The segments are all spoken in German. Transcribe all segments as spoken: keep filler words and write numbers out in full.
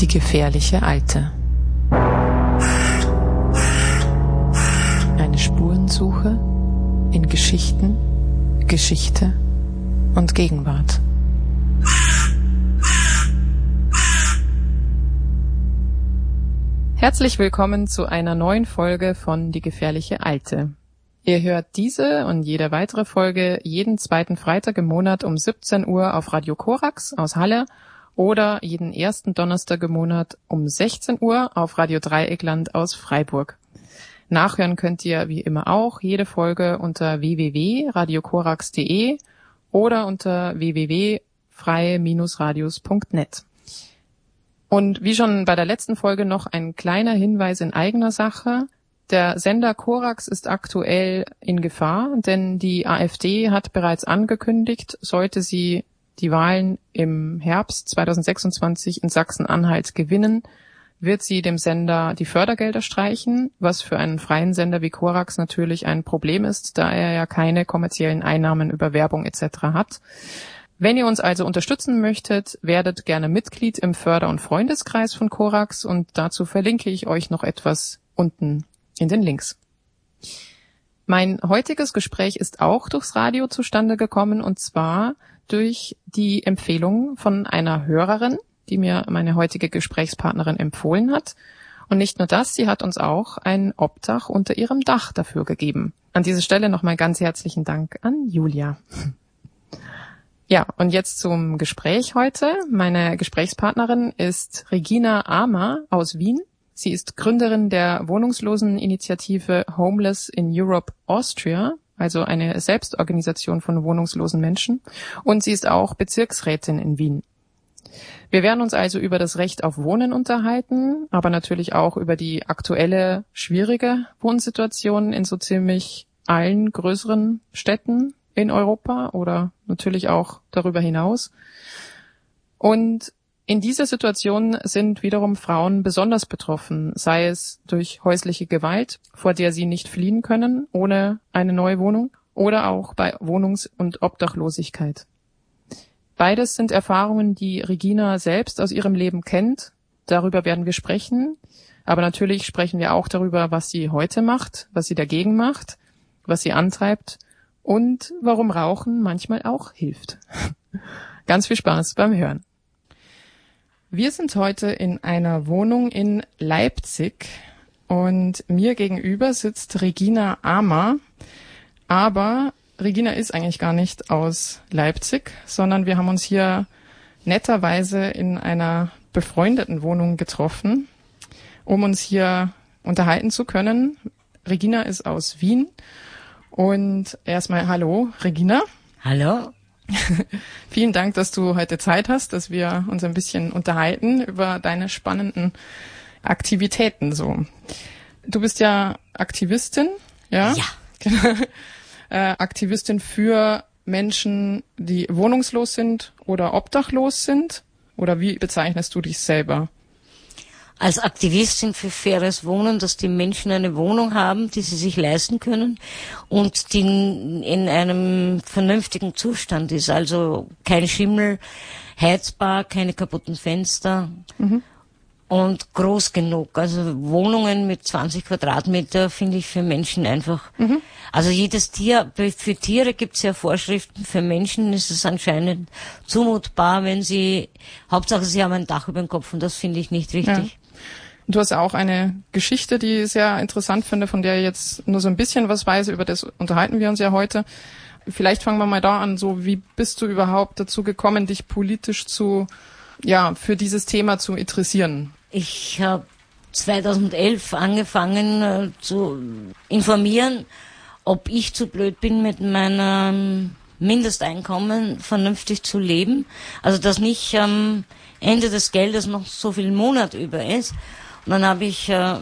Die gefährliche Alte. Eine Spurensuche in Geschichten, Geschichte und Gegenwart. Herzlich willkommen zu einer neuen Folge von Die gefährliche Alte. Ihr hört diese und jede weitere Folge jeden zweiten Freitag im Monat um siebzehn Uhr auf Radio Korax aus Halle oder jeden ersten Donnerstag im Monat um sechzehn Uhr auf Radio Dreieckland aus Freiburg. Nachhören könnt ihr wie immer auch jede Folge unter w w w punkt radio korax punkt d e oder unter w w w punkt freie radios punkt net. Und wie schon bei der letzten Folge noch ein kleiner Hinweis in eigener Sache. Der Sender Korax ist aktuell in Gefahr, denn die AfD hat bereits angekündigt, sollte sie die Wahlen im Herbst zweitausendsechsundzwanzig in Sachsen-Anhalt gewinnen, wird sie dem Sender die Fördergelder streichen, was für einen freien Sender wie Korax natürlich ein Problem ist, da er ja keine kommerziellen Einnahmen über Werbung et cetera hat. Wenn ihr uns also unterstützen möchtet, werdet gerne Mitglied im Förder- und Freundeskreis von Korax und dazu verlinke ich euch noch etwas unten in den Links. Mein heutiges Gespräch ist auch durchs Radio zustande gekommen und zwar durch die Empfehlung von einer Hörerin, die mir meine heutige Gesprächspartnerin empfohlen hat. Und nicht nur das, sie hat uns auch ein Obdach unter ihrem Dach dafür gegeben. An dieser Stelle nochmal ganz herzlichen Dank an Julia. Ja, und jetzt zum Gespräch heute. Meine Gesprächspartnerin ist Regina Amer aus Wien. Sie ist Gründerin der Wohnungsloseninitiative Homeless in Europe Austria, also eine Selbstorganisation von wohnungslosen Menschen. Und sie ist auch Bezirksrätin in Wien. Wir werden uns also über das Recht auf Wohnen unterhalten, aber natürlich auch über die aktuelle, schwierige Wohnsituation in so ziemlich allen größeren Städten in Europa oder natürlich auch darüber hinaus. Und in dieser Situation sind wiederum Frauen besonders betroffen, sei es durch häusliche Gewalt, vor der sie nicht fliehen können ohne eine neue Wohnung, oder auch bei Wohnungs- und Obdachlosigkeit. Beides sind Erfahrungen, die Regina selbst aus ihrem Leben kennt. Darüber werden wir sprechen. Aber natürlich sprechen wir auch darüber, was sie heute macht, was sie dagegen macht, was sie antreibt und warum Rauchen manchmal auch hilft. Ganz viel Spaß beim Hören. Wir sind heute in einer Wohnung in Leipzig und mir gegenüber sitzt Regina Amer. Aber Regina ist eigentlich gar nicht aus Leipzig, sondern wir haben uns hier netterweise in einer befreundeten Wohnung getroffen, um uns hier unterhalten zu können. Regina ist aus Wien und erstmal hallo, Regina. Hallo. Vielen Dank, dass du heute Zeit hast, dass wir uns ein bisschen unterhalten über deine spannenden Aktivitäten so. Du bist ja Aktivistin, ja? Ja. äh, Aktivistin für Menschen, die wohnungslos sind oder obdachlos sind? Oder wie bezeichnest du dich selber? Als Aktivistin für faires Wohnen, dass die Menschen eine Wohnung haben, die sie sich leisten können und die in einem vernünftigen Zustand ist. Also kein Schimmel, heizbar, keine kaputten Fenster mhm. und groß genug. Also Wohnungen mit zwanzig Quadratmeter finde ich für Menschen einfach. Mhm. Also jedes Tier, für Tiere gibt es ja Vorschriften, für Menschen ist es anscheinend zumutbar, wenn sie, Hauptsache sie haben ein Dach über dem Kopf und das finde ich nicht richtig. Ja. Du hast ja auch eine Geschichte, die ich sehr interessant finde, von der ich jetzt nur so ein bisschen was weiß, über das unterhalten wir uns ja heute. Vielleicht fangen wir mal da an, so wie bist du überhaupt dazu gekommen, dich politisch zu, ja, für dieses Thema zu interessieren? Ich habe zweitausendelf angefangen äh, zu informieren, ob ich zu blöd bin, mit meinem Mindesteinkommen vernünftig zu leben. Also dass nicht am Ende des Geldes noch so viel Monat über ist. Und dann habe ich, äh,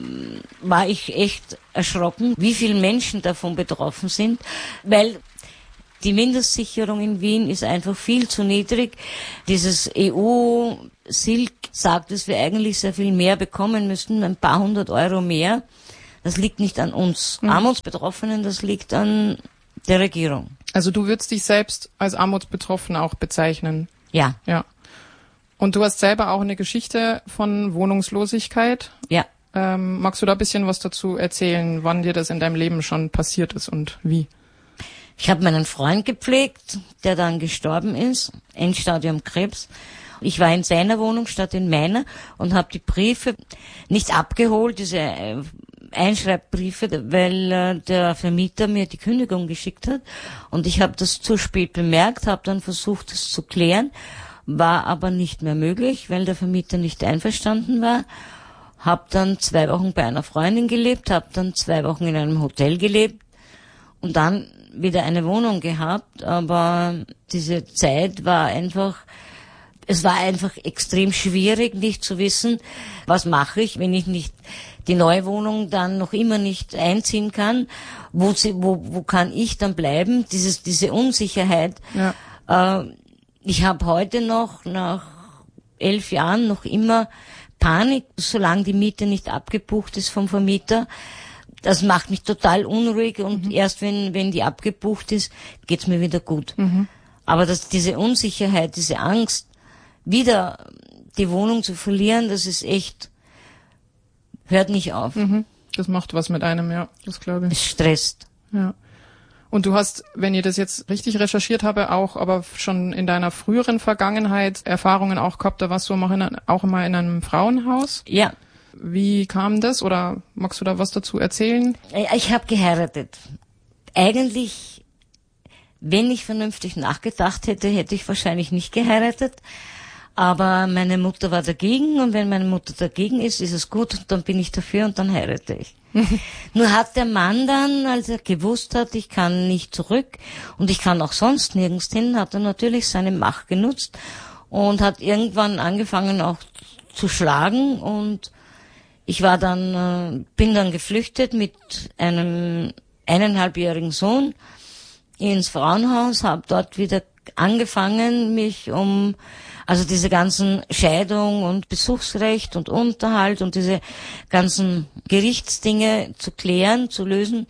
war ich echt erschrocken, wie viele Menschen davon betroffen sind, weil die Mindestsicherung in Wien ist einfach viel zu niedrig. Dieses E U-S I L K sagt, dass wir eigentlich sehr viel mehr bekommen müssten, ein paar hundert Euro mehr. Das liegt nicht an uns mhm. Armutsbetroffenen, das liegt an der Regierung. Also du würdest dich selbst als Armutsbetroffene auch bezeichnen? Ja. Ja. Und du hast selber auch eine Geschichte von Wohnungslosigkeit. Ja. Ähm, magst du da ein bisschen was dazu erzählen, wann dir das in deinem Leben schon passiert ist und wie? Ich habe meinen Freund gepflegt, der dann gestorben ist, Endstadium Krebs. Ich war in seiner Wohnung statt in meiner und habe die Briefe nicht abgeholt, diese Einschreibbriefe, weil äh, der Vermieter mir die Kündigung geschickt hat. Und ich habe das zu spät bemerkt, habe dann versucht, das zu klären, war aber nicht mehr möglich, weil der Vermieter nicht einverstanden war. Hab dann zwei Wochen bei einer Freundin gelebt, hab dann zwei Wochen in einem Hotel gelebt und dann wieder eine Wohnung gehabt, aber diese Zeit war einfach, es war einfach extrem schwierig, nicht zu wissen, was mache ich, wenn ich nicht die neue Wohnung dann noch immer nicht einziehen kann, wo, sie, wo, wo kann ich dann bleiben, dieses, diese Unsicherheit. Ja. Äh, ich habe heute noch, nach elf Jahren, noch immer Panik, solange die Miete nicht abgebucht ist vom Vermieter. Das macht mich total unruhig und mhm. erst wenn wenn die abgebucht ist, geht's mir wieder gut. Mhm. Aber dass diese Unsicherheit, diese Angst, wieder die Wohnung zu verlieren, das ist echt, hört nicht auf. Mhm. Das macht was mit einem, ja, das glaube ich. Es stresst. Ja. Und du hast, wenn ich das jetzt richtig recherchiert habe, auch aber schon in deiner früheren Vergangenheit Erfahrungen auch gehabt, da warst du auch immer in einem Frauenhaus. Ja. Wie kam das oder magst du da was dazu erzählen? Ich habe geheiratet. Eigentlich, wenn ich vernünftig nachgedacht hätte, hätte ich wahrscheinlich nicht geheiratet. Aber meine Mutter war dagegen und wenn meine Mutter dagegen ist, ist es gut und dann bin ich dafür und dann heirate ich. Nur hat der Mann dann, als er gewusst hat, ich kann nicht zurück und ich kann auch sonst nirgends hin, hat er natürlich seine Macht genutzt und hat irgendwann angefangen auch zu schlagen und ich war dann, äh, bin dann geflüchtet mit einem eineinhalbjährigen Sohn ins Frauenhaus, habe dort wieder angefangen, mich um, also diese ganzen Scheidung und Besuchsrecht und Unterhalt und diese ganzen Gerichtsdinge zu klären, zu lösen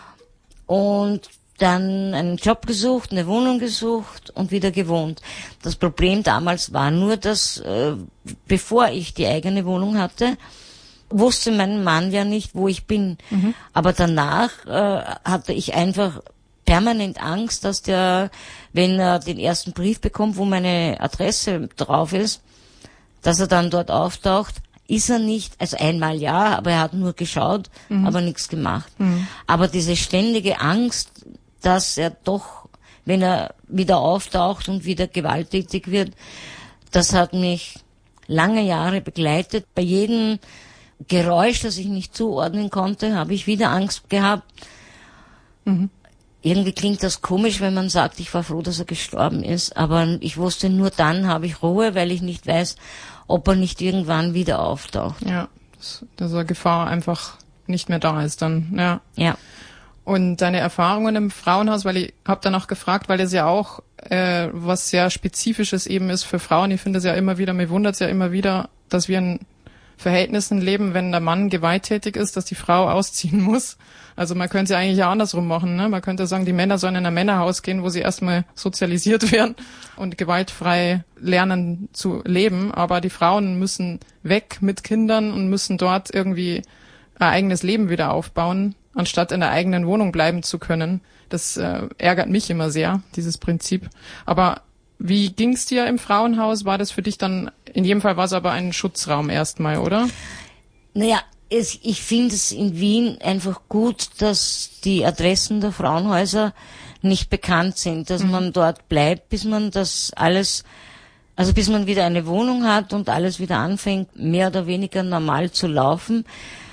und dann einen Job gesucht, eine Wohnung gesucht und wieder gewohnt. Das Problem damals war nur, dass äh, bevor ich die eigene Wohnung hatte, wusste mein Mann ja nicht, wo ich bin. Mhm. Aber danach äh, hatte ich einfach permanent Angst, dass der, wenn er den ersten Brief bekommt, wo meine Adresse drauf ist, dass er dann dort auftaucht. Ist er nicht, also einmal ja, aber er hat nur geschaut, mhm. aber nichts gemacht. Mhm. Aber diese ständige Angst, dass er doch, wenn er wieder auftaucht und wieder gewalttätig wird, das hat mich lange Jahre begleitet. Bei jedem Geräusch, das ich nicht zuordnen konnte, habe ich wieder Angst gehabt. Mhm. Irgendwie klingt das komisch, wenn man sagt, ich war froh, dass er gestorben ist, aber ich wusste, nur dann habe ich Ruhe, weil ich nicht weiß, ob er nicht irgendwann wieder auftaucht. Ja, dass, dass eine Gefahr einfach nicht mehr da ist dann, ja. Ja. Und deine Erfahrungen im Frauenhaus, weil ich habe danach gefragt, weil es ja auch äh, was sehr Spezifisches eben ist für Frauen. Ich finde es ja immer wieder, mir wundert es ja immer wieder, dass wir in Verhältnissen leben, wenn der Mann gewalttätig ist, dass die Frau ausziehen muss. Also man könnte es ja eigentlich ja andersrum machen, ne? Man könnte sagen, die Männer sollen in ein Männerhaus gehen, wo sie erstmal sozialisiert werden und gewaltfrei lernen zu leben. Aber die Frauen müssen weg mit Kindern und müssen dort irgendwie ein eigenes Leben wieder aufbauen, anstatt in der eigenen Wohnung bleiben zu können. Das äh, ärgert mich immer sehr, dieses Prinzip. Aber wie ging's dir im Frauenhaus? War das für dich dann, in jedem Fall war es aber ein Schutzraum erstmal, oder? Naja, es, ich finde es in Wien einfach gut, dass die Adressen der Frauenhäuser nicht bekannt sind, dass mhm. man dort bleibt, bis man das alles, also bis man wieder eine Wohnung hat und alles wieder anfängt, mehr oder weniger normal zu laufen.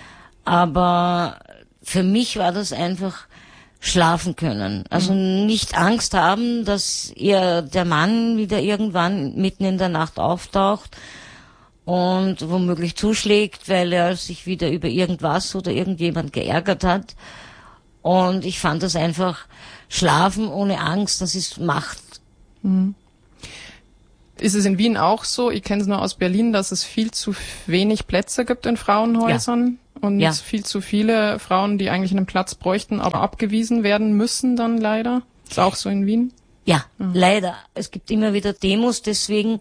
Aber für mich war das einfach schlafen können. Also mhm. nicht Angst haben, dass ihr der Mann wieder irgendwann mitten in der Nacht auftaucht und womöglich zuschlägt, weil er sich wieder über irgendwas oder irgendjemand geärgert hat. Und ich fand das einfach, schlafen ohne Angst, das ist Macht. Mhm. Ist es in Wien auch so? Ich kenne es nur aus Berlin, dass es viel zu wenig Plätze gibt in Frauenhäusern. Ja. Und ja. viel zu viele Frauen, die eigentlich einen Platz bräuchten, aber abgewiesen werden müssen dann leider. Ist auch so in Wien? Ja, ja, leider. Es gibt immer wieder Demos deswegen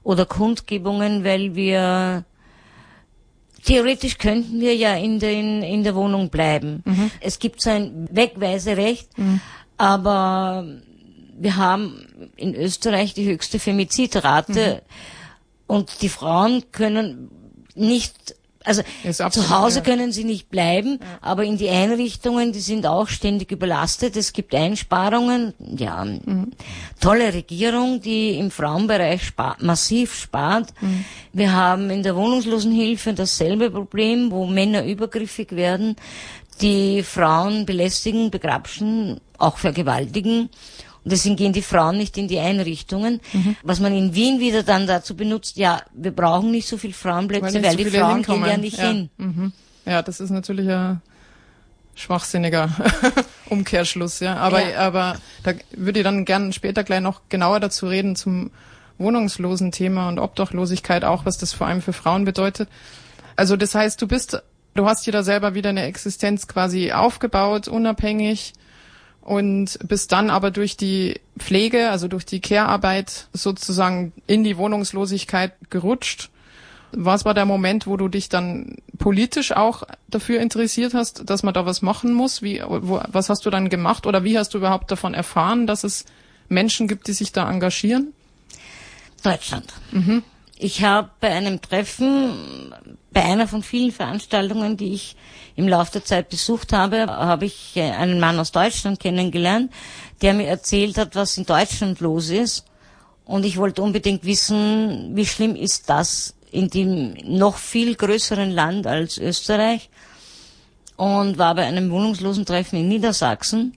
oder Kundgebungen, weil wir theoretisch könnten wir ja in den in der Wohnung bleiben. Mhm. Es gibt so ein Wegweiserecht, mhm. aber wir haben in Österreich die höchste Femizidrate mhm. und die Frauen können nicht, also absolut, zu Hause ja. können sie nicht bleiben, ja. aber in die Einrichtungen, die sind auch ständig überlastet. Es gibt Einsparungen, ja, mhm. tolle Regierung, die im Frauenbereich spart, massiv spart. Mhm. Wir haben in der Wohnungslosenhilfe dasselbe Problem, wo Männer übergriffig werden, die Frauen belästigen, begrapschen, auch vergewaltigen. Und deswegen gehen die Frauen nicht in die Einrichtungen. Mhm. Was man in Wien wieder dann dazu benutzt, ja, wir brauchen nicht so viel Frauenplätze, weil, weil so die Frauen hinkommen. Gehen ja nicht ja. hin. Mhm. Ja, das ist natürlich ein schwachsinniger Umkehrschluss, ja. Aber, ja. aber da würde ich dann gerne später gleich noch genauer dazu reden zum Wohnungslosen-Thema und Obdachlosigkeit auch, was das vor allem für Frauen bedeutet. Also das heißt, du bist, du hast dir da selber wieder eine Existenz quasi aufgebaut, unabhängig, und bist dann aber durch die Pflege, also durch die Care-Arbeit sozusagen in die Wohnungslosigkeit gerutscht. Was war der Moment, wo du dich dann politisch auch dafür interessiert hast, dass man da was machen muss? Wie, wo, was hast du dann gemacht oder wie hast du überhaupt davon erfahren, dass es Menschen gibt, die sich da engagieren? Deutschland. Mhm. Ich habe bei einem Treffen, bei einer von vielen Veranstaltungen, die ich im Laufe der Zeit besucht habe, habe ich einen Mann aus Deutschland kennengelernt, der mir erzählt hat, was in Deutschland los ist. Und ich wollte unbedingt wissen, wie schlimm ist das in dem noch viel größeren Land als Österreich. Und war bei einem Wohnungslosentreffen in Niedersachsen.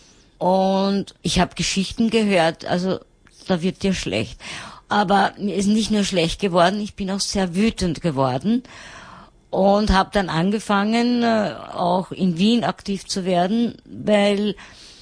Und ich habe Geschichten gehört, also da wird dir schlecht. Aber mir ist nicht nur schlecht geworden, ich bin auch sehr wütend geworden und habe dann angefangen, auch in Wien aktiv zu werden, weil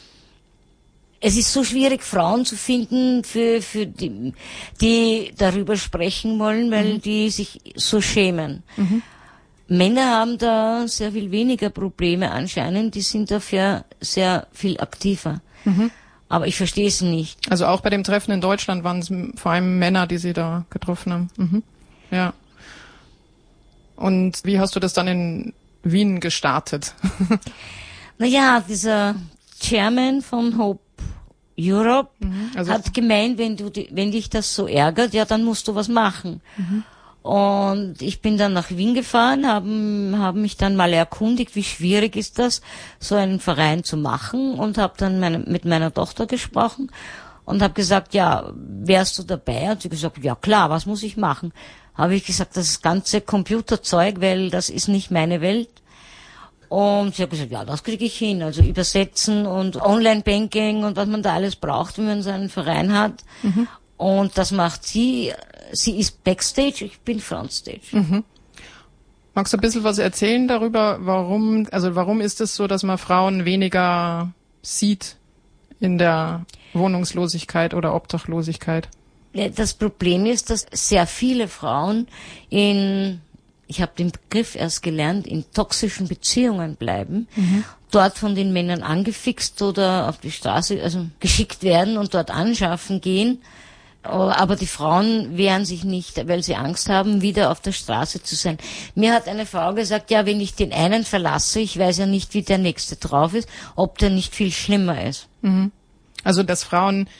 es ist so schwierig, Frauen zu finden, für, für die, die darüber sprechen wollen, weil mhm. die sich so schämen. Mhm. Männer haben da sehr viel weniger Probleme anscheinend, die sind dafür sehr viel aktiver. Mhm. Aber ich verstehe es nicht. Also auch bei dem Treffen in Deutschland waren es vor allem Männer, die Sie da getroffen haben. Mhm. Ja. Und wie hast du das dann in Wien gestartet? Naja, dieser Chairman von Hope Europe mhm. also hat gemeint, wenn du, wenn dich das so ärgert, ja, dann musst du was machen. Mhm. Und ich bin dann nach Wien gefahren, haben haben mich dann mal erkundigt, wie schwierig ist das, so einen Verein zu machen, und habe dann meine, mit meiner Tochter gesprochen und habe gesagt, ja, wärst du dabei? Hat sie gesagt, ja klar, was muss ich machen? Habe ich gesagt, das ganze Computerzeug, weil das ist nicht meine Welt. Und sie hat gesagt, ja, das kriege ich hin, also übersetzen und Online-Banking und was man da alles braucht, wenn man so einen Verein hat. Mhm. Und das macht sie. Sie ist Backstage, ich bin Frontstage. Mhm. Magst du ein bisschen was erzählen darüber, warum, also warum ist es so, dass man Frauen weniger sieht in der Wohnungslosigkeit oder Obdachlosigkeit? Ja, das Problem ist, dass sehr viele Frauen in, ich habe den Begriff erst gelernt, in toxischen Beziehungen bleiben, mhm. dort von den Männern angefixt oder auf die Straße, also geschickt werden und dort anschaffen gehen. Aber die Frauen wehren sich nicht, weil sie Angst haben, wieder auf der Straße zu sein. Mir hat eine Frau gesagt, ja, wenn ich den einen verlasse, ich weiß ja nicht, wie der nächste drauf ist, ob der nicht viel schlimmer ist. Mhm. Also, dass Frauen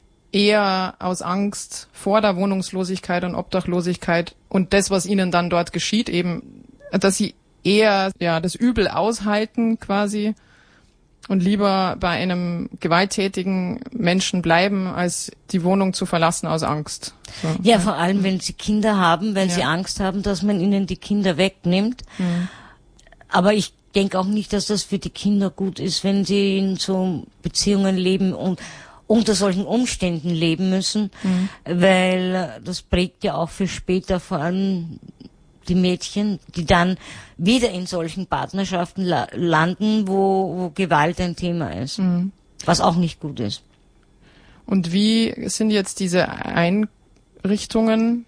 eher aus Angst vor der Wohnungslosigkeit und Obdachlosigkeit und das, was ihnen dann dort geschieht, eben, dass sie eher, ja, das Übel aushalten quasi und lieber bei einem gewalttätigen Menschen bleiben, als die Wohnung zu verlassen aus Angst. So. Ja, vor allem, wenn sie Kinder haben, weil ja. sie Angst haben, dass man ihnen die Kinder wegnimmt. Mhm. Aber ich denke auch nicht, dass das für die Kinder gut ist, wenn sie in so Beziehungen leben und unter solchen Umständen leben müssen, mhm. weil das prägt ja auch für später vor allem die Mädchen, die dann wieder in solchen Partnerschaften la- landen, wo, wo Gewalt ein Thema ist, mhm. was auch nicht gut ist. Und wie sind jetzt diese Einrichtungen?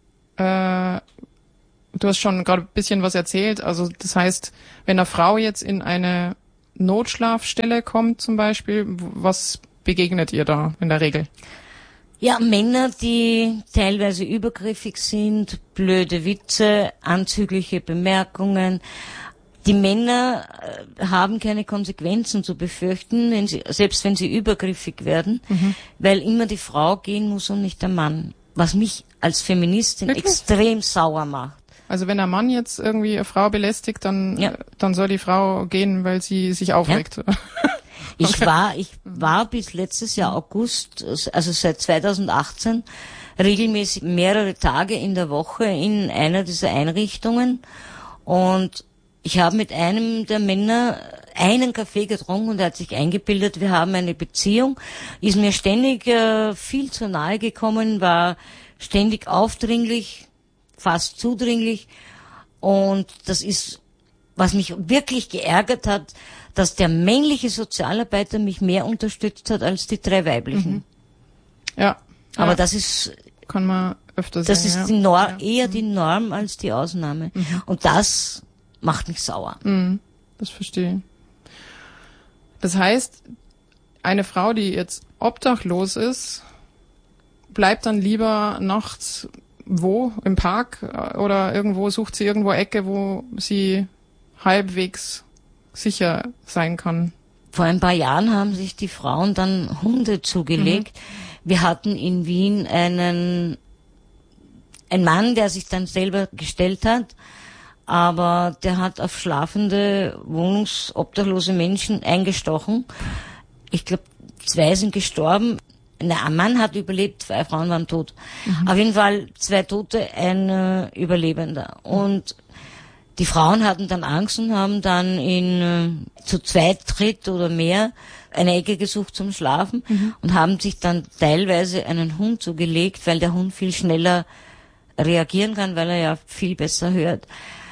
Äh, du hast schon gerade ein bisschen was erzählt. Also das heißt, wenn eine Frau jetzt in eine Notschlafstelle kommt zum Beispiel, was begegnet ihr da in der Regel? Ja, Männer, die teilweise übergriffig sind, blöde Witze, anzügliche Bemerkungen. Die Männer äh, haben keine Konsequenzen zu befürchten, wenn sie, selbst wenn sie übergriffig werden, mhm. weil immer die Frau gehen muss und nicht der Mann. Was mich als Feministin Wirklich? extrem sauer macht. Also wenn der Mann jetzt irgendwie eine Frau belästigt, dann, ja. äh, dann soll die Frau gehen, weil sie sich aufregt. Ja. Ich okay. war, ich war bis letztes Jahr August, also seit zweitausendachtzehn, regelmäßig mehrere Tage in der Woche in einer dieser Einrichtungen und ich habe mit einem der Männer einen Kaffee getrunken und er hat sich eingebildet, wir haben eine Beziehung, ist mir ständig äh, viel zu nahe gekommen, war ständig aufdringlich, fast zudringlich und das ist, was mich wirklich geärgert hat, dass der männliche Sozialarbeiter mich mehr unterstützt hat als die drei weiblichen. Mhm. Ja. Aber ja. das ist, kann man öfter das sagen. ist ja. die Nor- ja. eher mhm. die Norm als die Ausnahme. Mhm. Und das macht mich sauer. Mhm. Das verstehe ich. Das heißt, eine Frau, die jetzt obdachlos ist, bleibt dann lieber nachts wo? Im Park? Oder irgendwo, sucht sie irgendwo Ecke, wo sie halbwegs sicher sein kann? Vor ein paar Jahren haben sich die Frauen dann Hunde zugelegt. Mhm. Wir hatten in Wien einen, einen Mann, der sich dann selber gestellt hat, aber der hat auf schlafende, wohnungsobdachlose Menschen eingestochen. Ich glaube, zwei sind gestorben. Na, ein Mann hat überlebt, zwei Frauen waren tot. Mhm. Auf jeden Fall zwei Tote, ein äh, Überlebender. Und die Frauen hatten dann Angst und haben dann in äh, zu zweit, dritt oder mehr eine Ecke gesucht zum Schlafen mhm. und haben sich dann teilweise einen Hund zugelegt, weil der Hund viel schneller reagieren kann, weil er ja viel besser hört.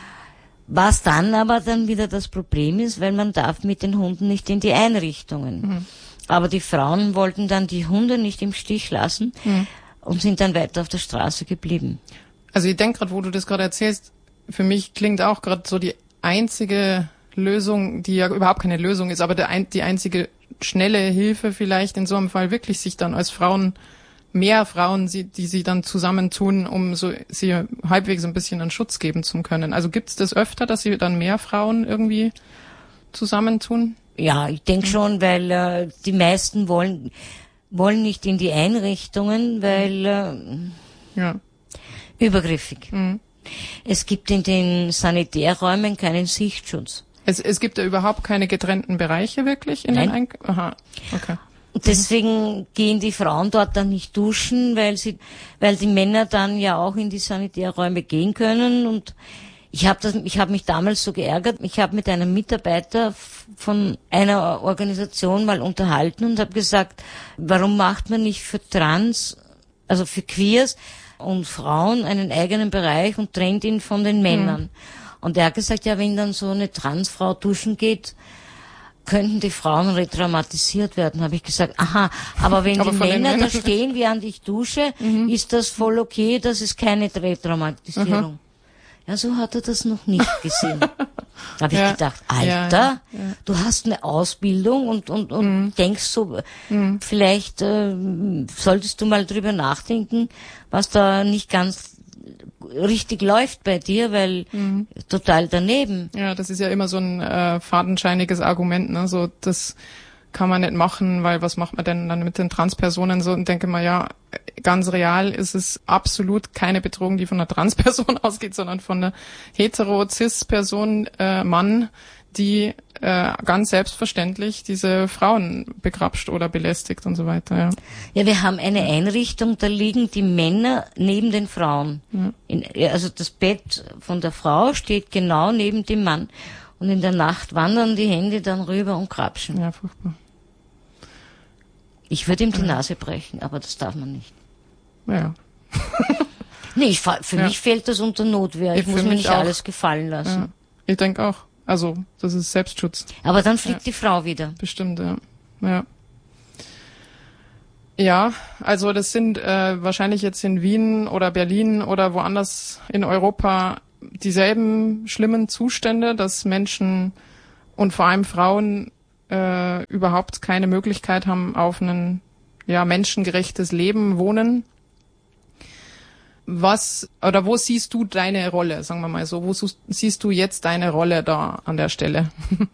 Was dann aber dann wieder das Problem ist, weil man darf mit den Hunden nicht in die Einrichtungen. Mhm. Aber die Frauen wollten dann die Hunde nicht im Stich lassen mhm. und sind dann weiter auf der Straße geblieben. Also ich denke gerade, wo du das gerade erzählst, für mich klingt auch gerade so die einzige Lösung, die ja überhaupt keine Lösung ist, aber der ein, die einzige schnelle Hilfe vielleicht in so einem Fall wirklich sich dann als Frauen, mehr Frauen, die sie dann zusammentun, um so sie halbwegs ein bisschen einen Schutz geben zu können. Also gibt's das öfter, dass sie dann mehr Frauen irgendwie zusammentun? Ja, ich denke schon, weil äh, die meisten wollen wollen nicht in die Einrichtungen, weil äh, ja. übergriffig. Mhm. Es gibt in den Sanitärräumen keinen Sichtschutz. Es, es gibt ja überhaupt keine getrennten Bereiche wirklich in Nein. den Eink- Aha, okay. Deswegen mhm. gehen die Frauen dort dann nicht duschen, weil sie, weil die Männer dann ja auch in die Sanitärräume gehen können. Und ich habe das, ich habe mich damals so geärgert. Ich habe mit einem Mitarbeiter von einer Organisation mal unterhalten und habe gesagt, warum macht man nicht für Trans, also für Queers und Frauen einen eigenen Bereich und trennt ihn von den Männern? Mhm. Und er hat gesagt, ja, wenn dann so eine Transfrau duschen geht, könnten die Frauen retraumatisiert werden. Habe ich gesagt, aha, aber wenn aber die Männer da stehen, während ich dusche, mhm. ist das voll okay, das ist keine Retraumatisierung. Mhm. Ja, so hat er das noch nicht gesehen. Da habe ich ja, gedacht, Alter, ja, ja, ja. du hast eine Ausbildung und und und mhm. denkst so, mhm. vielleicht äh, solltest du mal drüber nachdenken, was da nicht ganz richtig läuft bei dir, weil mhm. total daneben. Ja, das ist ja immer so ein äh, fadenscheiniges Argument, ne? So, das kann man nicht machen, weil was macht man denn dann mit den Transpersonen so? Und denke mal, ja, ganz real ist es absolut keine Bedrohung, die von einer Transperson ausgeht, sondern von einer hetero-cis-Person, äh, Mann, die äh, ganz selbstverständlich diese Frauen begrapscht oder belästigt und so weiter. Ja, ja, wir haben eine Einrichtung, da liegen die Männer neben den Frauen. Ja. In, also das Bett von der Frau steht genau neben dem Mann. Und in der Nacht wandern die Hände dann rüber und krapschen. Ja, furchtbar. Ich würde ihm die Nase brechen, aber das darf man nicht. Ja. nee, ich, für ja. mich fällt das unter Notwehr. Ich, ich muss mir nicht auch. alles gefallen lassen. Ja. Ich denke auch. Also, das ist Selbstschutz. Aber dann fliegt ja. die Frau wieder. Bestimmt, ja. Ja, ja also das sind äh, wahrscheinlich jetzt in Wien oder Berlin oder woanders in Europa dieselben schlimmen Zustände, dass Menschen und vor allem Frauen äh, überhaupt keine Möglichkeit haben auf einen ja, menschengerechtes Leben wohnen. Was, oder wo siehst du deine Rolle, sagen wir mal so, wo siehst du jetzt deine Rolle da an der Stelle?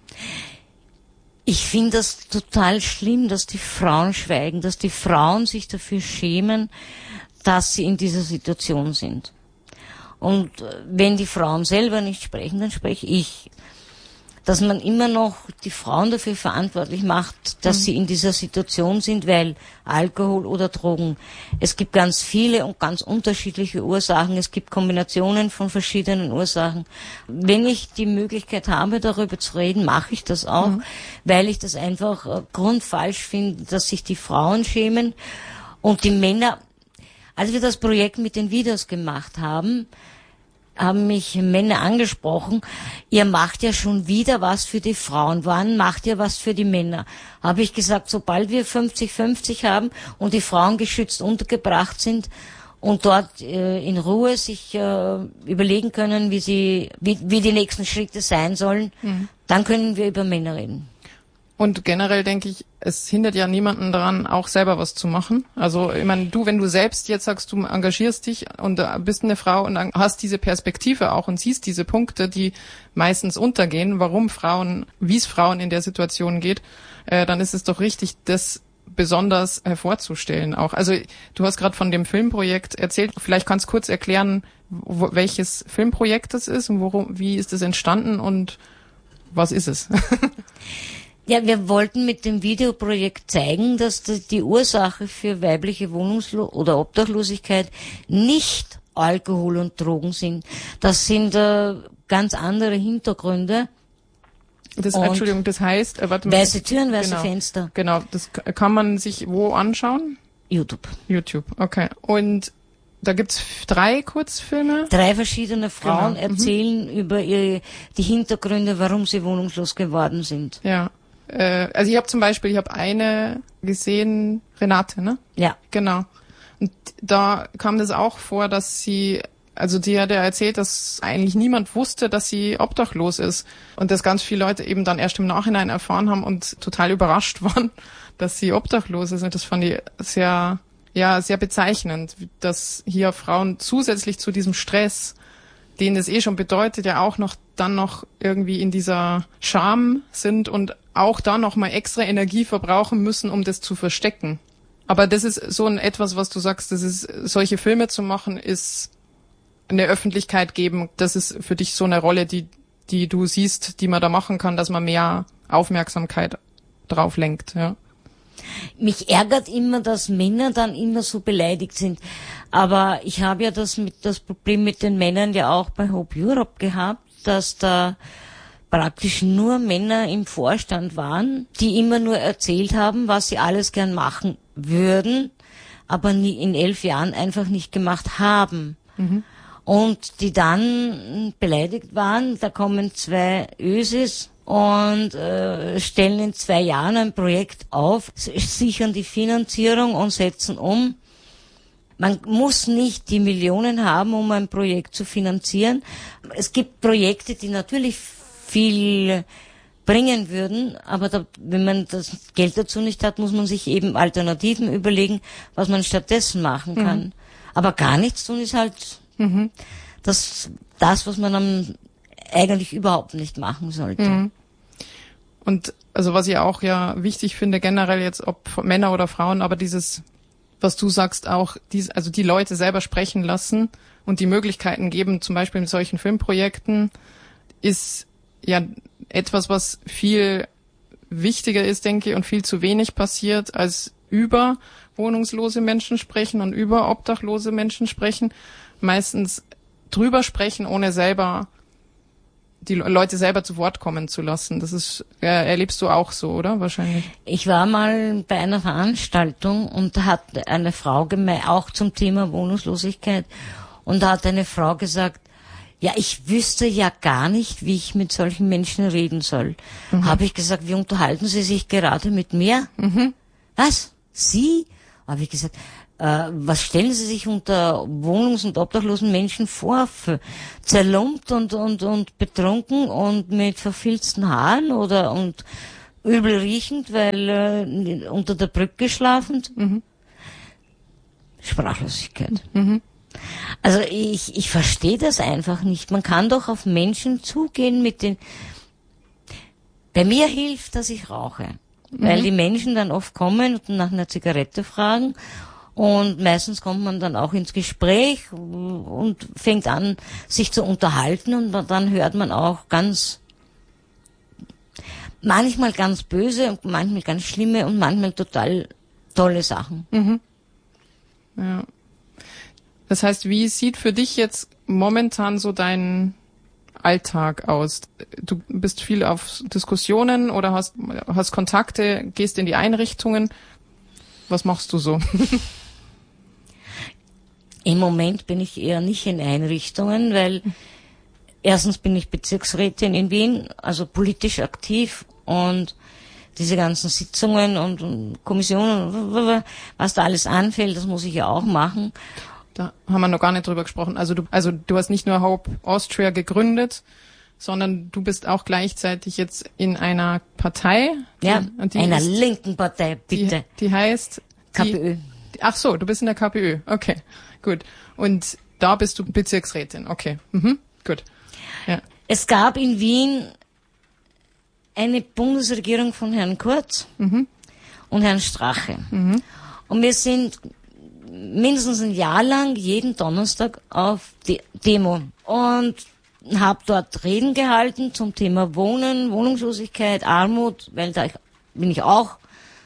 Ich finde das total schlimm, dass die Frauen schweigen, dass die Frauen sich dafür schämen, dass sie in dieser Situation sind. Und wenn die Frauen selber nicht sprechen, dann spreche ich. Dass man immer noch die Frauen dafür verantwortlich macht, dass mhm. sie in dieser Situation sind, weil Alkohol oder Drogen. Es gibt ganz viele und ganz unterschiedliche Ursachen. Es gibt Kombinationen von verschiedenen Ursachen. Wenn ich die Möglichkeit habe, darüber zu reden, mache ich das auch, mhm. weil ich das einfach äh, grundfalsch finde, dass sich die Frauen schämen und die Männer. Als wir das Projekt mit den Videos gemacht haben, haben mich Männer angesprochen, ihr macht ja schon wieder was für die Frauen, wann macht ihr was für die Männer? Habe ich gesagt, sobald wir fünfzig fünfzig haben und die Frauen geschützt untergebracht sind und dort äh, in Ruhe sich äh, überlegen können, wie sie, wie, wie die nächsten Schritte sein sollen, mhm. dann können wir über Männer reden. Und generell denke ich, es hindert ja niemanden daran, auch selber was zu machen. Also, ich meine, du, wenn du selbst jetzt sagst, du engagierst dich und bist eine Frau und hast diese Perspektive auch und siehst diese Punkte, die meistens untergehen, warum Frauen, wie es Frauen in der Situation geht, äh, dann ist es doch richtig, das besonders hervorzustellen auch. Also, du hast gerade von dem Filmprojekt erzählt. Vielleicht kannst du kurz erklären, wo, welches Filmprojekt das ist und worum, wie ist es entstanden und was ist es? Ja, wir wollten mit dem Videoprojekt zeigen, dass die Ursache für weibliche Wohnungslo- oder Obdachlosigkeit nicht Alkohol und Drogen sind. Das sind äh, ganz andere Hintergründe. Das, Entschuldigung, das heißt, äh, warte mal. Weiße Türen, weiße genau, Fenster. Genau, das kann man sich wo anschauen? YouTube. YouTube, okay. Und da gibt's drei Kurzfilme? Drei verschiedene Frauen genau. erzählen mhm. über ihre, die Hintergründe, warum sie wohnungslos geworden sind. Ja. Also ich habe zum Beispiel, ich habe eine gesehen, Renate, ne? Ja. Genau. Und da kam das auch vor, dass sie, also die hat ja erzählt, dass eigentlich niemand wusste, dass sie obdachlos ist. Und dass ganz viele Leute eben dann erst im Nachhinein erfahren haben und total überrascht waren, dass sie obdachlos ist. Und das fand ich sehr, ja, sehr bezeichnend, dass hier Frauen zusätzlich zu diesem Stress, den es eh schon bedeutet, ja auch noch dann noch irgendwie in dieser Scham sind und auch da noch mal extra Energie verbrauchen müssen, um das zu verstecken. Aber das ist so ein etwas, was du sagst, das ist, solche Filme zu machen, ist eine Öffentlichkeit geben. Das ist für dich so eine Rolle, die, die du siehst, die man da machen kann, dass man mehr Aufmerksamkeit drauf lenkt, ja. Mich ärgert immer, dass Männer dann immer so beleidigt sind. Aber ich habe ja das mit, das Problem mit den Männern ja auch bei Hope Europe gehabt, dass da praktisch nur Männer im Vorstand waren, die immer nur erzählt haben, was sie alles gern machen würden, aber nie in elf Jahren einfach nicht gemacht haben. Mhm. Und die dann beleidigt waren, da kommen zwei Ösis und äh, stellen in zwei Jahren ein Projekt auf, sichern die Finanzierung und setzen um. Man muss nicht die Millionen haben, um ein Projekt zu finanzieren. Es gibt Projekte, die natürlich viel bringen würden, aber da, wenn man das Geld dazu nicht hat, muss man sich eben Alternativen überlegen, was man stattdessen machen kann. Mhm. Aber gar nichts tun ist halt mhm. das, das, was man dann eigentlich überhaupt nicht machen sollte. Mhm. Und also was ich auch ja wichtig finde, generell jetzt, ob Männer oder Frauen, aber dieses, was du sagst, auch dies, also die Leute selber sprechen lassen und die Möglichkeiten geben, zum Beispiel mit solchen Filmprojekten, ist ja etwas, was viel wichtiger ist, denke ich, und viel zu wenig passiert, als über wohnungslose Menschen sprechen und über obdachlose Menschen sprechen. Meistens drüber sprechen, ohne selber die Leute selber zu Wort kommen zu lassen. Das ist, äh, erlebst du auch so, oder? Wahrscheinlich. Ich war mal bei einer Veranstaltung und da hat eine Frau gemeint, auch zum Thema Wohnungslosigkeit, und da hat eine Frau gesagt, ja, ich wüsste ja gar nicht, wie ich mit solchen Menschen reden soll. Mhm. Habe ich gesagt, wie unterhalten Sie sich gerade mit mir? Mhm. Was? Sie? Habe ich gesagt, äh, was stellen Sie sich unter wohnungs- und obdachlosen Menschen vor? Für zerlumpt und, und, und betrunken und mit verfilzten Haaren oder und übel riechend, weil äh, unter der Brücke schlafend. Mhm. Sprachlosigkeit. Mhm. Also ich, ich verstehe das einfach nicht. Man kann doch auf Menschen zugehen mit den... Bei mir hilft, dass ich rauche. Mhm. Weil die Menschen dann oft kommen und nach einer Zigarette fragen. Und meistens kommt man dann auch ins Gespräch und fängt an, sich zu unterhalten. Und dann hört man auch ganz... Manchmal ganz böse und manchmal ganz schlimme und manchmal total tolle Sachen. Mhm. Ja. Das heißt, wie sieht für dich jetzt momentan so dein Alltag aus? Du bist viel auf Diskussionen oder hast, hast Kontakte, gehst in die Einrichtungen. Was machst du so? Im Moment bin ich eher nicht in Einrichtungen, weil erstens bin ich Bezirksrätin in Wien, also politisch aktiv, und diese ganzen Sitzungen und, und Kommissionen, was da alles anfällt, das muss ich ja auch machen. Da haben wir noch gar nicht drüber gesprochen. Also du, also du hast nicht nur Hope Austria gegründet, sondern du bist auch gleichzeitig jetzt in einer Partei. Ja, die einer ist, linken Partei, bitte. Die, die heißt... KPÖ. Die, ach so, du bist in der KPÖ. Okay, gut. Und da bist du Bezirksrätin. Okay, mhm, gut. Ja. Es gab in Wien eine Bundesregierung von Herrn Kurz mhm. und Herrn Strache. Mhm. Und wir sind mindestens ein Jahr lang jeden Donnerstag auf die Demo und habe dort Reden gehalten zum Thema Wohnen, Wohnungslosigkeit, Armut, weil da bin ich auch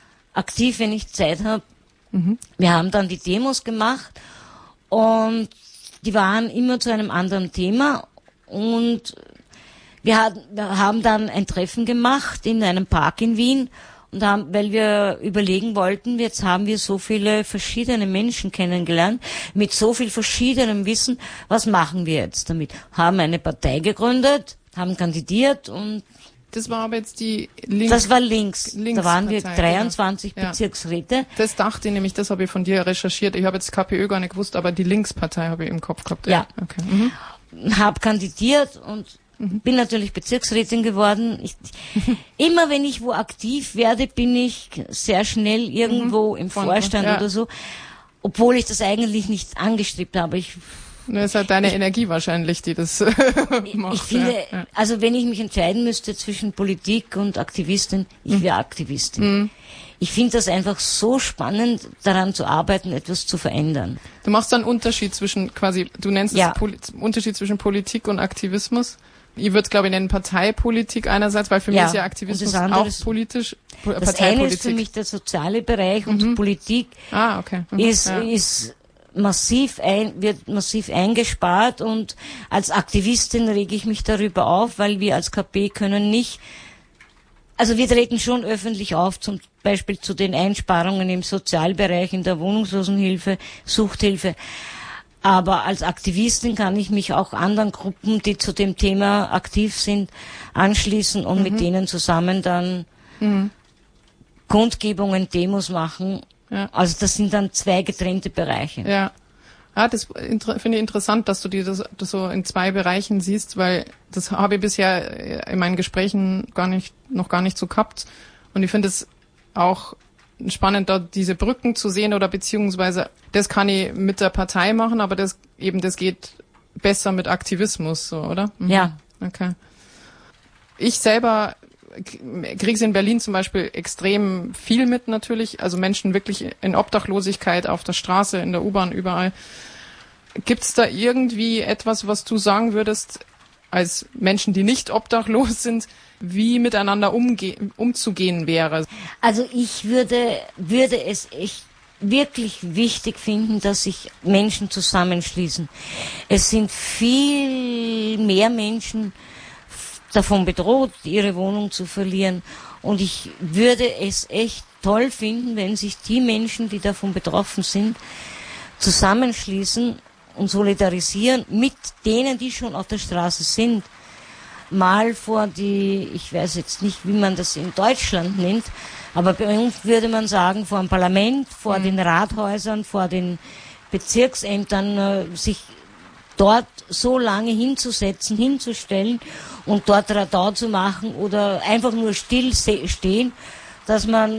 aktiv, wenn ich Zeit habe. Mhm. Wir haben dann die Demos gemacht und die waren immer zu einem anderen Thema. Und wir, hat, wir haben dann ein Treffen gemacht in einem Park in Wien und haben, weil wir überlegen wollten, jetzt haben wir so viele verschiedene Menschen kennengelernt, mit so viel verschiedenem Wissen, was machen wir jetzt damit? Haben eine Partei gegründet, haben kandidiert und... Das war aber jetzt die links. Das war links. links da waren wir dreiundzwanzig ja. Bezirksräte. Das dachte ich nämlich, das habe ich von dir recherchiert. Ich habe jetzt KPÖ gar nicht gewusst, aber die Linkspartei habe ich im Kopf gehabt. Ja. ja. Okay. Mhm. Habe kandidiert und mhm. bin natürlich Bezirksrätin geworden. Ich, immer wenn ich wo aktiv werde, bin ich sehr schnell irgendwo mhm. im Von, Vorstand ja. oder so, obwohl ich das eigentlich nicht angestrebt habe. Ich, das ist halt deine ich, Energie wahrscheinlich, die das macht. Ich finde, ja. also wenn ich mich entscheiden müsste zwischen Politik und Aktivistin, ich wäre Aktivistin. Mhm. Ich finde das einfach so spannend, daran zu arbeiten, etwas zu verändern. Du machst dann einen Unterschied zwischen quasi, du nennst es ja. Poli- Unterschied zwischen Politik und Aktivismus. Ich würde es, glaube ich, nennen Parteipolitik einerseits, weil für ja. mich ist ja Aktivismus auch politisch. Das eine ist für mich der soziale Bereich und mhm. Politik ah, okay. mhm. ist, ja. ist massiv ein, wird massiv eingespart, und als Aktivistin rege ich mich darüber auf, weil wir als K P können nicht. Also wir treten schon öffentlich auf, zum Beispiel zu den Einsparungen im Sozialbereich, in der Wohnungslosenhilfe, Suchthilfe. Aber als Aktivistin kann ich mich auch anderen Gruppen, die zu dem Thema aktiv sind, anschließen und mhm. mit denen zusammen dann mhm. Kundgebungen, Demos machen. Ja. Also das sind dann zwei getrennte Bereiche. Ja. Ja, das inter- finde ich interessant, dass du dir das, das so in zwei Bereichen siehst, weil das habe ich bisher in meinen Gesprächen gar nicht, noch gar nicht so gehabt. Und ich finde es auch spannend, da diese Brücken zu sehen, oder beziehungsweise das kann ich mit der Partei machen, aber das eben, das geht besser mit Aktivismus, so, oder? Mhm. Ja. Okay. Ich selber krieg's in Berlin zum Beispiel extrem viel mit natürlich, also Menschen wirklich in Obdachlosigkeit auf der Straße, in der U-Bahn, überall. Gibt's da irgendwie etwas, was du sagen würdest, als Menschen, die nicht obdachlos sind, wie miteinander umge- umzugehen wäre? Also ich würde, würde es echt wirklich wichtig finden, dass sich Menschen zusammenschließen. Es sind viel mehr Menschen davon bedroht, ihre Wohnung zu verlieren. Und ich würde es echt toll finden, wenn sich die Menschen, die davon betroffen sind, zusammenschließen und solidarisieren mit denen, die schon auf der Straße sind. Mal vor die, ich weiß jetzt nicht, wie man das in Deutschland nennt, aber bei uns würde man sagen, vor dem Parlament, vor mhm. den Rathäusern, vor den Bezirksämtern, äh, sich dort so lange hinzusetzen, hinzustellen und dort Radau zu machen oder einfach nur still stehen, dass man